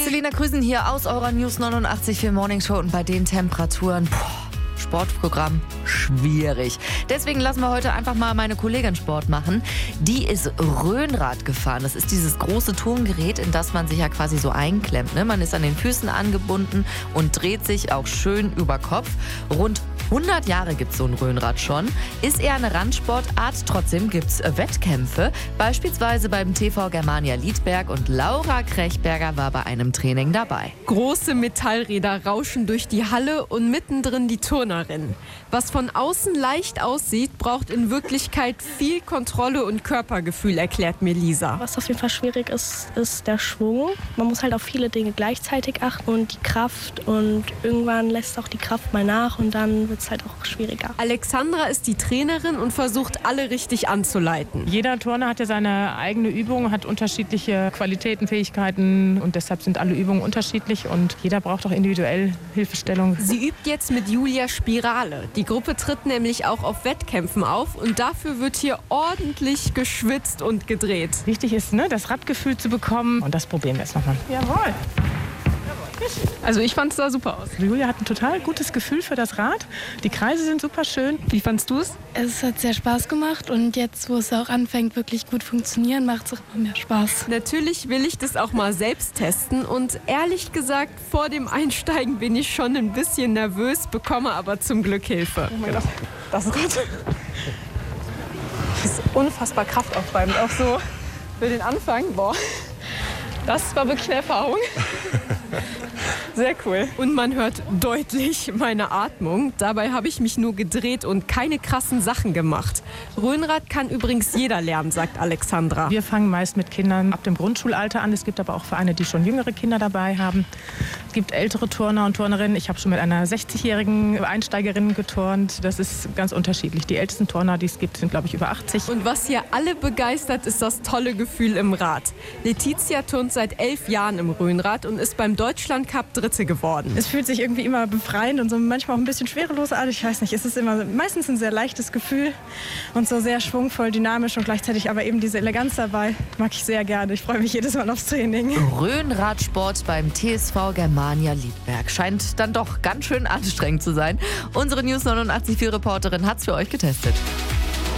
Selina Krüsen hier aus eurer News 89 Morning Show und bei den Temperaturen, Sportprogramm schwierig. Deswegen lassen wir heute einfach mal meine Kollegin Sport machen. Die ist Rhönrad gefahren. Das ist dieses große Turmgerät, in das man sich ja quasi so einklemmt. Ne? Man ist an den Füßen angebunden und dreht sich auch schön über Kopf. Rund 100 Jahre gibt es so ein Rhönrad schon. Ist eher eine Randsportart, trotzdem gibt es Wettkämpfe. Beispielsweise beim TV Germania Liedberg und Laura Krechberger war bei einem Training dabei. Große Metallräder rauschen durch die Halle und mittendrin die Turnerin. Was von außen leicht aussieht, braucht in Wirklichkeit viel Kontrolle und Körpergefühl, erklärt mir Lisa. Was auf jeden Fall schwierig ist, ist der Schwung. Man muss halt auf viele Dinge gleichzeitig achten und die Kraft. Und irgendwann lässt auch die Kraft mal nach und dann wird es halt auch schwieriger. Alexandra ist die Trainerin und versucht, alle richtig anzuleiten. Jeder Turner hat ja seine eigene Übung, hat unterschiedliche Qualitäten, Fähigkeiten und deshalb sind alle Übungen unterschiedlich und jeder braucht auch individuell Hilfestellung. Sie übt jetzt mit Julia Spirale. Die Gruppe tritt nämlich auch auf Wettkämpfen auf und dafür wird hier ordentlich geschwitzt und gedreht. Wichtig ist, das Radgefühl zu bekommen und das probieren wir jetzt nochmal. Jawohl! Also ich fand es da super aus. Julia hat ein total gutes Gefühl für das Rad. Die Kreise sind super schön. Wie fandst du es? Es hat sehr Spaß gemacht und jetzt, wo es auch anfängt, wirklich gut funktionieren, macht es auch immer mehr Spaß. Natürlich will ich das auch mal selbst testen und ehrlich gesagt, vor dem Einsteigen bin ich schon ein bisschen nervös, bekomme aber zum Glück Hilfe. Oh mein Gott, das ist gut. Das ist unfassbar kraftaufreibend, auch so für den Anfang. Das war wirklich eine Erfahrung. Sehr cool. Und man hört deutlich meine Atmung. Dabei habe ich mich nur gedreht und keine krassen Sachen gemacht. Rhönrad kann übrigens jeder lernen, sagt Alexandra. Wir fangen meist mit Kindern ab dem Grundschulalter an. Es gibt aber auch Vereine, die schon jüngere Kinder dabei haben. Es gibt ältere Turner und Turnerinnen. Ich habe schon mit einer 60-jährigen Einsteigerin geturnt. Das ist ganz unterschiedlich. Die ältesten Turner, die es gibt, sind, glaube ich, über 80. Und was hier alle begeistert, ist das tolle Gefühl im Rad. Letizia turnt seit 11 Jahren im Rhönrad und ist beim Deutschlandcup Dritte geworden. Es fühlt sich irgendwie immer befreiend und so manchmal auch ein bisschen schwerelos an. Ich weiß nicht, es ist immer meistens ein sehr leichtes Gefühl und so sehr schwungvoll, dynamisch und gleichzeitig aber eben diese Eleganz dabei. Mag ich sehr gerne. Ich freue mich jedes Mal aufs Training. Rhönradsport beim TSV Germania Liedberg. Scheint dann doch ganz schön anstrengend zu sein. Unsere News 89 Reporterin hat es für euch getestet.